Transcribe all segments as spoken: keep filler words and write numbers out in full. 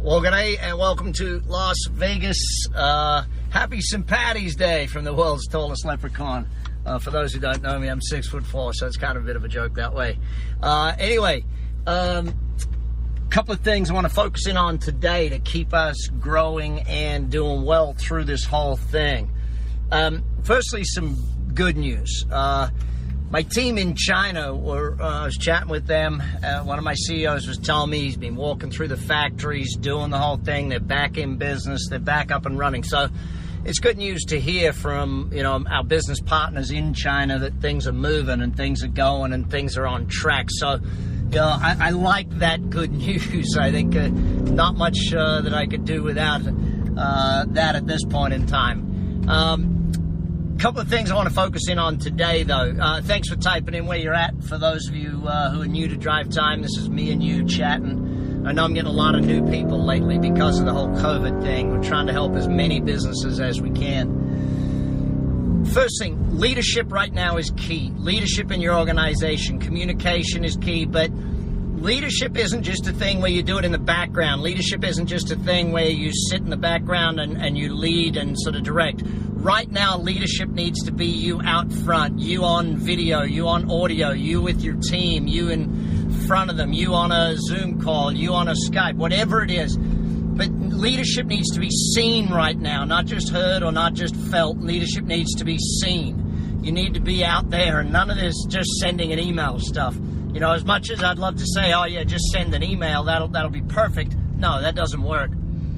Well, good day and welcome to Las Vegas. Uh, happy Saint Patty's Day from the world's tallest leprechaun. Uh, for those who don't know me, I'm six foot four, so it's kind of a bit of a joke that way. Uh, anyway, a um, couple of things I want to focus in on today to keep us growing and doing well through this whole thing. Um, firstly, some good news. Uh, My team in China, were, uh, I was chatting with them. Uh, one of my C E Os was telling me he's been walking through the factories, doing the whole thing. They're back in business. They're back up and running. So it's good news to hear from, you know, our business partners in China that things are moving and things are going and things are on track. So, you know, I, I like that good news. I think uh, not much uh, that I could do without uh, that at this point in time. Um, couple of things I want to focus in on today, though. Uh, thanks for typing in where you're at. For those of you uh, who are new to Drive Time, this is me and you chatting. I know I'm getting a lot of new people lately because of the whole COVID thing. We're trying to help as many businesses as we can. First thing, leadership right now is key. Leadership in your organization. Communication is key, but leadership isn't just a thing where you do it in the background. Leadership isn't just a thing where you sit in the background and, and you lead and sort of direct. Right now, leadership needs to be you out front, you on video, you on audio, you with your team, you in front of them, you on a Zoom call, you on a Skype, whatever it is. But leadership needs to be seen right now, not just heard or not just felt. Leadership needs to be seen. You need to be out there, and none of this just sending an email stuff. You know, as much as I'd love to say, oh yeah, just send an email, that'll that'll be perfect. No, that doesn't work.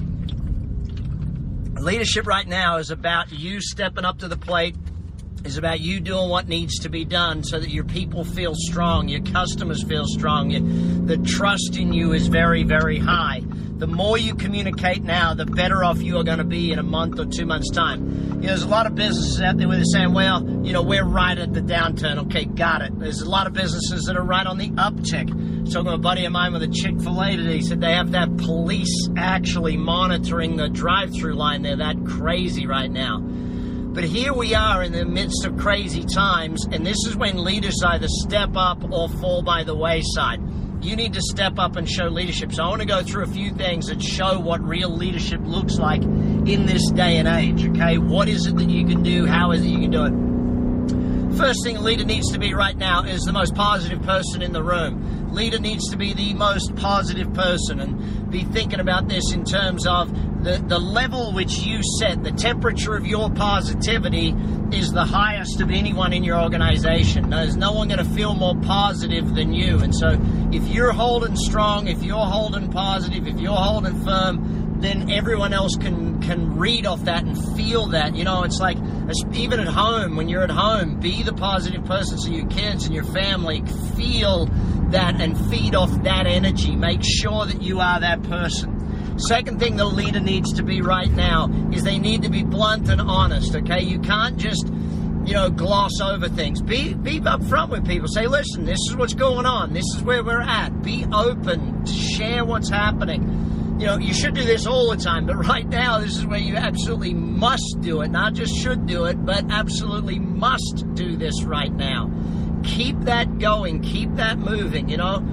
Leadership right now is about you stepping up to the plate, is about you doing what needs to be done so that your people feel strong, your customers feel strong, you, the trust in you is very, very high. The more you communicate now, the better off you are going to be in a month or two months' time. You know, there's a lot of businesses out there where they're saying, well, you know, we're right at the downturn. Okay, got it. There's a lot of businesses that are right on the uptick. Talking to a buddy of mine with a Chick-fil-A today, he said they have to have police actually monitoring the drive-through line. They're that crazy right now. But here we are in the midst of crazy times, and this is when leaders either step up or fall by the wayside. You need to step up and show leadership. So I want to go through a few things that show what real leadership looks like in this day and age, okay? What is it that you can do? How is it you can do it? First thing a leader needs to be right now is the most positive person in the room. Leader needs to be the most positive person, and be thinking about this in terms of the, the level which you set. The temperature of your positivity is the highest of anyone in your organization. There's no one going to feel more positive than you. And so if you're holding strong, if you're holding positive, if you're holding firm, then everyone else can, can read off that and feel that. You know, it's like, even at home, when you're at home, be the positive person so your kids and your family feel that and feed off that energy. Make sure that you are that person. Second thing the leader needs to be right now is they need to be blunt and honest, okay? You can't just, you know, gloss over things. Be, be upfront with people. Say, listen, this is what's going on. This is where we're at. Be open. Share what's happening. You know, you should do this all the time, but right now, this is where you absolutely must do it. Not just should do it, but absolutely must do this right now. Keep that going. Keep that moving, you know.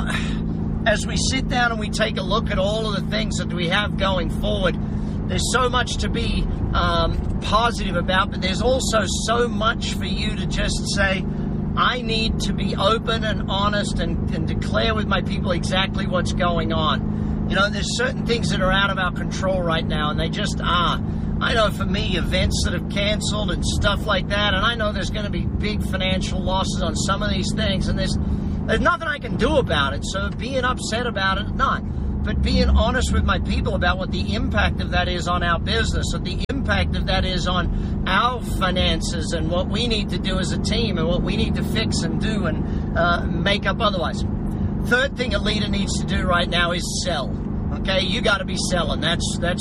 As we sit down and we take a look at all of the things that we have going forward, there's so much to be um, positive about, but there's also so much for you to just say, I need to be open and honest and, and declare with my people exactly what's going on. You know, there's certain things that are out of our control right now, and they just are. I know for me, events that have canceled and stuff like that, and I know there's going to be big financial losses on some of these things, and there's there's nothing I can do about it, so being upset about it, not. But being honest with my people about what the impact of that is on our business, what the impact of that is on our finances, and what we need to do as a team, and what we need to fix and do and uh, make up otherwise. Third thing a leader needs to do right now is sell. Okay, you got to be selling. That's that's